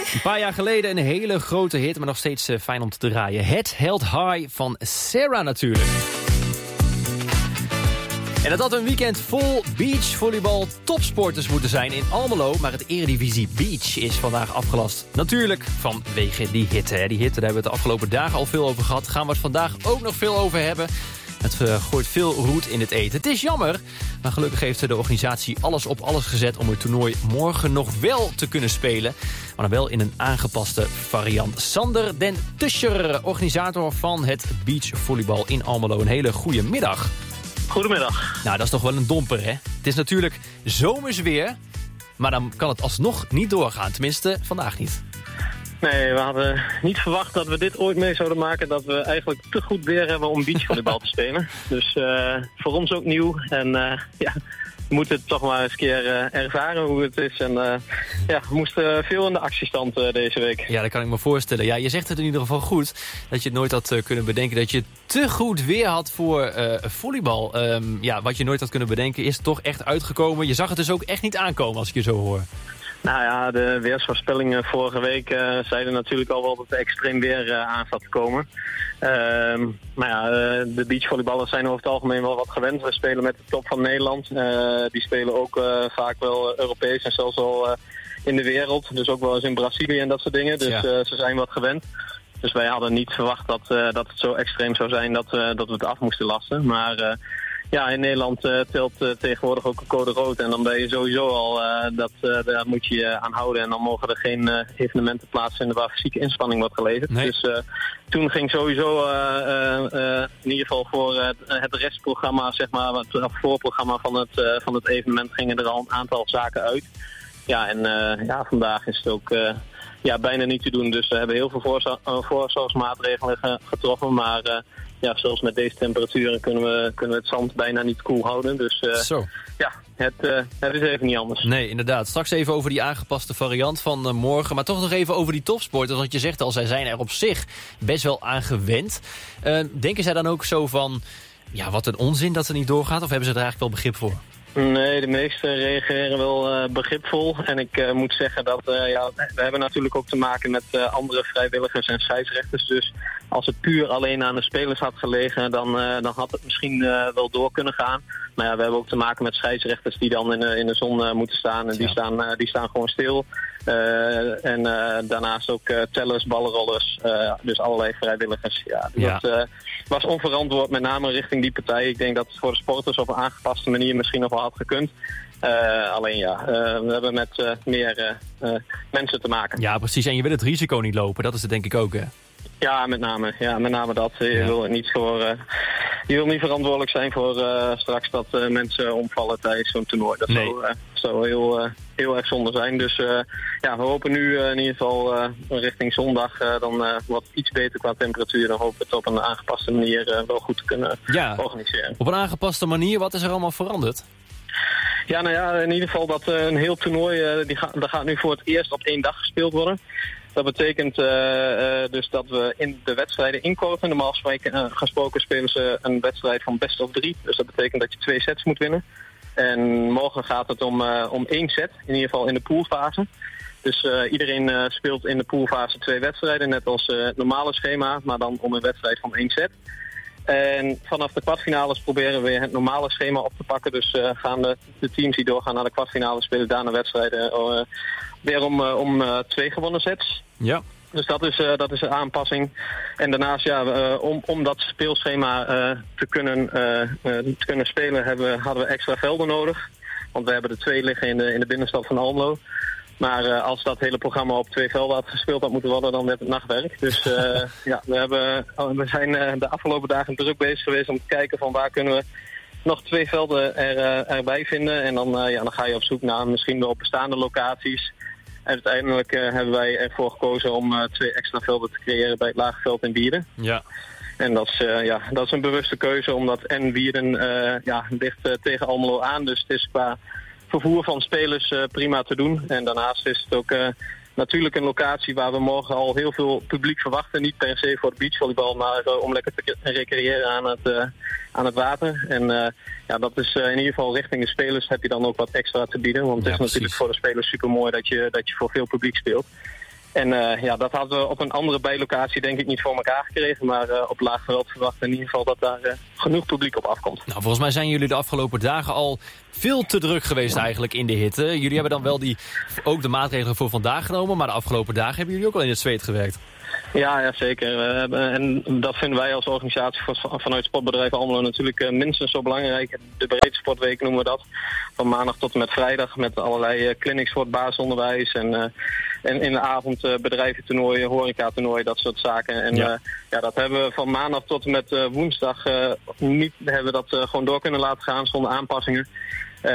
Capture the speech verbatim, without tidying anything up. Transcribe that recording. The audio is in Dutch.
Een paar jaar geleden een hele grote hit, maar nog steeds uh, fijn om te draaien. Head Held High van Sarah natuurlijk. En dat had een weekend vol beachvolleybal topsporters moeten zijn in Almelo. Maar het Eredivisie Beach is vandaag afgelast. Natuurlijk vanwege die hitte. Hè. Die hitte, daar hebben we het de afgelopen dagen al veel over gehad. Gaan we het vandaag ook nog veel over hebben. Het uh, gooit veel roet in het eten. Het is jammer, maar gelukkig heeft de organisatie alles op alles gezet om het toernooi morgen nog wel te kunnen spelen. Maar dan wel in een aangepaste variant. Sander den Tuscher, organisator van het beachvolleybal in Almelo. Een hele goede middag. Goedemiddag. Nou, dat is toch wel een domper, hè? Het is natuurlijk zomers weer, maar dan kan het alsnog niet doorgaan. Tenminste, vandaag niet. Nee, we hadden niet verwacht dat we dit ooit mee zouden maken. Dat we eigenlijk te goed weer hebben om beachvolleybal te spelen. Dus uh, voor ons ook nieuw. En uh, ja, we moeten het toch maar eens een keer uh, ervaren hoe het is. En uh, ja, we moesten veel in de actiestand uh, deze week. Ja, dat kan ik me voorstellen. Ja, je zegt het in ieder geval goed. Dat je het nooit had uh, kunnen bedenken. Dat je te goed weer had voor uh, volleybal. Um, ja, wat je nooit had kunnen bedenken is toch echt uitgekomen. Je zag het dus ook echt niet aankomen als ik je zo hoor. Nou ja, de weersvoorspellingen vorige week uh, zeiden natuurlijk al wel dat er extreem weer uh, aan zat te komen. Uh, maar ja, uh, de beachvolleyballers zijn over het algemeen wel wat gewend. We spelen met de top van Nederland. Uh, die spelen ook uh, vaak wel Europees en zelfs wel uh, in de wereld. Dus ook wel eens in Brazilië en dat soort dingen. Dus ja. uh, ze zijn wat gewend. Dus wij hadden niet verwacht dat, uh, dat het zo extreem zou zijn dat, uh, dat we het af moesten lasten. Maar... Uh, Ja, in Nederland uh, telt uh, tegenwoordig ook een code rood. En dan ben je sowieso al, uh, dat, uh, daar moet je uh, aan houden. En dan mogen er geen uh, evenementen plaatsvinden waar fysieke inspanning wordt geleverd. Nee. Dus uh, toen ging sowieso uh, uh, uh, in ieder geval voor uh, het restprogramma, zeg maar, het voorprogramma van het, uh, van het evenement gingen er al een aantal zaken uit. Ja, en uh, ja, vandaag is het ook uh, ja, bijna niet te doen. Dus we hebben heel veel voorzor- uh, voorzorgsmaatregelen ge- getroffen, maar... Uh, Ja, zelfs met deze temperaturen kunnen we, kunnen we het zand bijna niet koel houden. Dus uh, Zo. ja, het, uh, het is even niet anders. Nee, inderdaad. Straks even over die aangepaste variant van uh, morgen. Maar toch nog even over die topsporters. Want je zegt al, zij zijn er op zich best wel aan gewend. Uh, denken zij dan ook zo van, ja, wat een onzin dat het niet doorgaat? Of hebben ze er eigenlijk wel begrip voor? Nee, de meesten reageren wel uh, begripvol. En ik uh, moet zeggen dat uh, ja, we hebben natuurlijk ook te maken met uh, andere vrijwilligers en scheidsrechters. Dus als het puur alleen aan de spelers had gelegen, dan, uh, dan had het misschien uh, wel door kunnen gaan. Maar ja, we hebben ook te maken met scheidsrechters die dan in de, in de zon uh, moeten staan. En die, ja. staan, uh, die staan gewoon stil. Uh, en uh, daarnaast ook uh, tellers, ballenrollers, uh, dus allerlei vrijwilligers. Ja, ja. Dat uh, was onverantwoord, met name richting die partij. Ik denk dat het voor de sporters op een aangepaste manier misschien nog wel had gekund. Uh, alleen ja, uh, we hebben met uh, meer uh, uh, mensen te maken. Ja, precies. En je wil het risico niet lopen, dat is het denk ik ook, hè? Ja, met name, ja, met name dat. Je, ja. wil niet voor, uh, je wil niet verantwoordelijk zijn voor uh, straks dat uh, mensen omvallen tijdens zo'n toernooi. Dat nee. zou, uh, zou heel, uh, heel erg zonde zijn. Dus uh, ja, we hopen nu uh, in ieder geval uh, richting zondag uh, dan uh, wat iets beter qua temperatuur. Dan hopen we het op een aangepaste manier uh, wel goed te kunnen ja. organiseren. Op een aangepaste manier, wat is er allemaal veranderd? Ja, nou ja, in ieder geval dat uh, een heel toernooi, uh, die ga, dat gaat nu voor het eerst op één dag gespeeld worden. Dat betekent uh, uh, dus dat we in de wedstrijden inkorten. Normaal spreken, uh, gesproken spelen ze een wedstrijd van best of drie. Dus dat betekent dat je twee sets moet winnen. En morgen gaat het om, uh, om één set, in ieder geval in de poolfase. Dus uh, iedereen uh, speelt in de poolfase twee wedstrijden, net als uh, het normale schema, maar dan om een wedstrijd van één set. En vanaf de kwartfinales proberen we het normale schema op te pakken. Dus uh, gaan de, de teams die doorgaan naar de kwartfinales spelen daarna wedstrijden uh, weer om, uh, om uh, twee gewonnen sets. Ja. Dus dat is, uh, dat is een aanpassing. En daarnaast, ja, uh, om, om dat speelschema uh, te, kunnen, uh, uh, te kunnen spelen hebben, hadden we extra velden nodig. Want we hebben er twee liggen in de, in de binnenstad van Almelo. Maar uh, als dat hele programma op twee velden had gespeeld had moeten worden, dan werd het nachtwerk. Dus uh, ja, we, hebben, we zijn uh, de afgelopen dagen druk bezig geweest om te kijken van waar kunnen we nog twee velden er, uh, erbij vinden. En dan, uh, ja, dan ga je op zoek naar misschien wel bestaande locaties. En uiteindelijk uh, hebben wij ervoor gekozen om uh, twee extra velden te creëren bij het Laagveld in Wierden. Ja. En dat is, uh, ja, dat is een bewuste keuze, omdat en Wierden uh, ja, ligt uh, tegen Almelo aan. Dus het is qua vervoer van spelers uh, prima te doen. En daarnaast is het ook uh, natuurlijk een locatie waar we morgen al heel veel publiek verwachten. Niet per se voor de beachvolleybal, maar uh, om lekker te recreëren aan het, uh, aan het water. En uh, ja, dat is uh, in ieder geval richting de spelers heb je dan ook wat extra te bieden. Want het ja, is precies. natuurlijk voor de spelers super mooi dat je, dat je voor veel publiek speelt. En uh, ja, dat hadden we op een andere bijlocatie denk ik niet voor elkaar gekregen. Maar uh, op laag veld verwachten in ieder geval dat daar uh, genoeg publiek op afkomt. Nou, volgens mij zijn jullie de afgelopen dagen al veel te druk geweest eigenlijk in de hitte. Jullie hebben dan wel die, ook de maatregelen voor vandaag genomen. Maar de afgelopen dagen hebben jullie ook al in het zweet gewerkt. Ja, ja, zeker. We hebben, en dat vinden wij als organisatie vanuit Sportbedrijf Almelo natuurlijk uh, minstens zo belangrijk. De breedte sportweek noemen we dat. Van maandag tot en met vrijdag met allerlei uh, clinics voor het basisonderwijs. En, uh, en in de avond uh, bedrijventoernooien, horecatoernooien, dat soort zaken. En ja. Uh, ja, dat hebben we van maandag tot en met uh, woensdag uh, niet hebben we dat uh, gewoon door kunnen laten gaan zonder aanpassingen.